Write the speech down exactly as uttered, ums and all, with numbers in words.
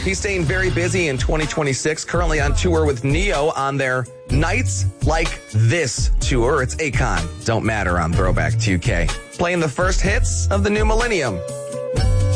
He's staying very busy in twenty twenty-six, currently on tour with Neo on their Nights Like This tour. It's Akon, Don't Matter on Throwback two K. Playing the first hits of the new millennium.